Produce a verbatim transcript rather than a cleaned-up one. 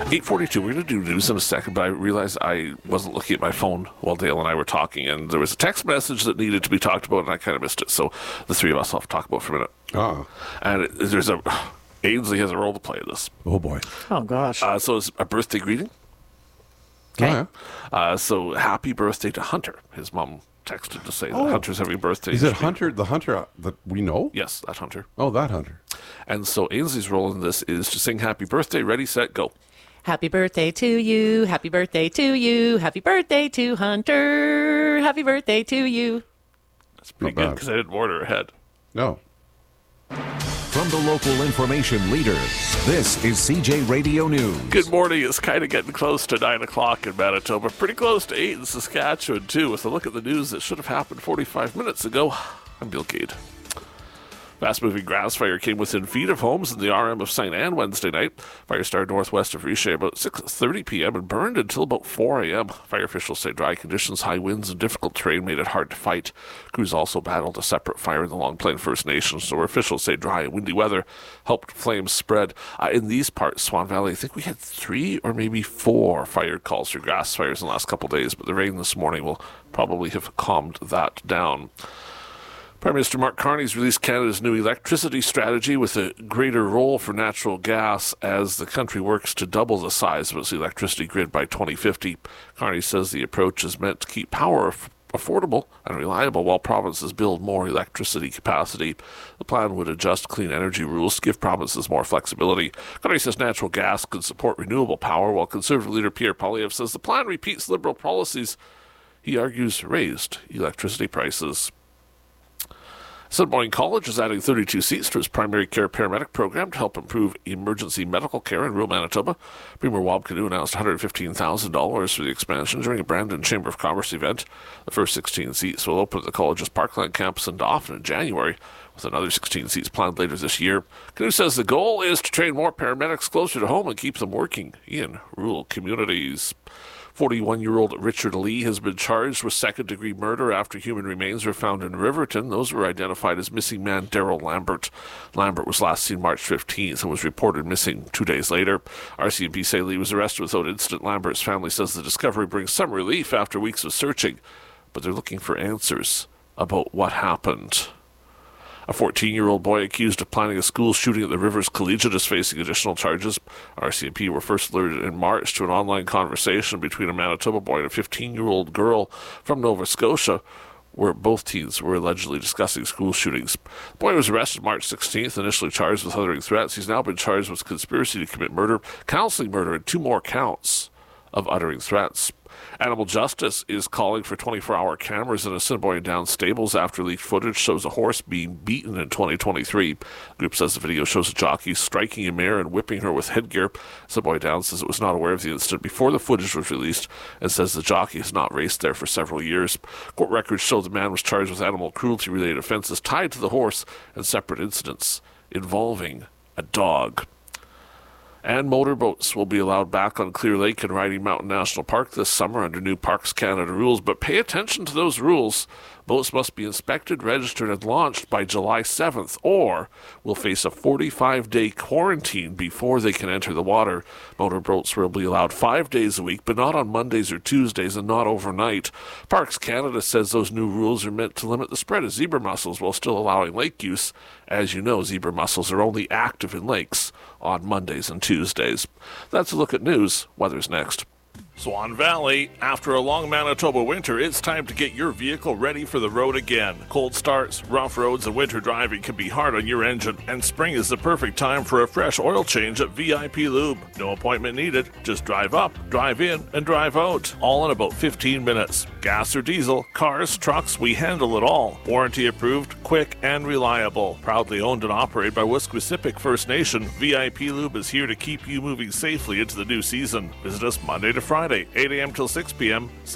eight forty-two, we're going to do news in a second, but I realized I wasn't looking at my phone while Dale and I were talking, and there was a text message that needed to be talked about, and I kind of missed it, so the three of us will have to talk about it for a minute. Oh. And it, there's a... Ainsley has a role to play in this. Oh, boy. Oh, gosh. Uh, so it's a birthday greeting. Okay. Oh, yeah. Uh, so happy birthday to Hunter. His mom texted to say Oh. that Hunter's having a birthday. Is it Hunter, the Hunter that we know? Yes, that Hunter. Oh, that Hunter. And so Ainsley's role in this is to sing happy birthday, ready, set, go. Happy birthday to you. Happy birthday to you. Happy birthday to Hunter. Happy birthday to you. That's pretty Not good bad. because I didn't order ahead. No. From the local information leader, this is C J Radio News. Good morning. It's kind of getting close to nine o'clock in Manitoba. Pretty close to eight in Saskatchewan, too. With a look at the news that should have happened forty-five minutes ago, I'm Bill Cade. Fast-moving grass fire came within feet of homes in the R M of Saint Anne Wednesday night. Fire started northwest of Richer about six thirty p.m. and burned until about four a.m. Fire officials say dry conditions, high winds, and difficult terrain made it hard to fight. Crews also battled a separate fire in the Long Plain First Nations, so officials say dry and windy weather helped flames spread. Uh, in these parts, Swan Valley, I think we had three or maybe four fire calls for grass fires in the last couple of days, but the rain this morning will probably have calmed that down. Prime Minister Mark Carney's released Canada's new electricity strategy with a greater role for natural gas as the country works to double the size of its electricity grid by twenty fifty. Carney says the approach is meant to keep power f- affordable and reliable while provinces build more electricity capacity. The plan would adjust clean energy rules to give provinces more flexibility. Carney says natural gas could support renewable power, while Conservative leader Pierre Poilievre says the plan repeats Liberal policies he argues raised electricity prices. Assiniboine College is adding thirty-two seats to its primary care paramedic program to help improve emergency medical care in rural Manitoba. Premier Wab Kinew announced one hundred fifteen thousand dollars for the expansion during a Brandon Chamber of Commerce event. The first sixteen seats will open at the college's Parkland campus in Dauphin in January, with another sixteen seats planned later this year. Kinew says the goal is to train more paramedics closer to home and keep them working in rural communities. forty-one-year-old Richard Lee has been charged with second-degree murder after human remains were found in Riverton. Those were identified as missing man Daryl Lambert. Lambert was last seen March fifteenth and was reported missing two days later. R C M P say Lee was arrested without incident. Lambert's family says the discovery brings some relief after weeks of searching, but they're looking for answers about what happened. A fourteen-year-old boy accused of planning a school shooting at the Rivers Collegiate is facing additional charges. R C M P were first alerted in March to an online conversation between a Manitoba boy and a fifteen-year-old girl from Nova Scotia, where both teens were allegedly discussing school shootings. The boy was arrested March sixteenth, initially charged with uttering threats. He's now been charged with conspiracy to commit murder, counseling murder, and two more counts of uttering threats. Animal Justice is calling for twenty-four hour cameras in Assiniboine Downs stables after leaked footage shows a horse being beaten in twenty twenty-three. The group says the video shows a jockey striking a mare and whipping her with headgear. Assiniboine Downs says it was not aware of the incident before the footage was released and says the jockey has not raced there for several years. Court records show the man was charged with animal cruelty-related offenses tied to the horse and separate incidents involving a dog. And motorboats will be allowed back on Clear Lake and Riding Mountain National Park this summer under new Parks Canada rules. But pay attention to those rules. Boats must be inspected, registered, and launched by July seventh, or will face a forty-five day quarantine before they can enter the water. Motorboats will be allowed five days a week, but not on Mondays or Tuesdays and not overnight. Parks Canada says those new rules are meant to limit the spread of zebra mussels while still allowing lake use. As you know, zebra mussels are only active in lakes on Mondays and Tuesdays. That's a look at news. Weather's next. Swan Valley, after a long Manitoba winter, it's time to get your vehicle ready for the road again. Cold starts, rough roads, and winter driving can be hard on your engine, and spring is the perfect time for a fresh oil change at V I P Lube. No appointment needed. Just drive up, drive in, and drive out, all in about fifteen minutes. Gas or diesel, cars, trucks, we handle it all. Warranty approved, quick, and reliable. Proudly owned and operated by Wesquisipic First Nation, V I P Lube is here to keep you moving safely into the new season. Visit us Monday to Friday, eight a.m. till six p.m.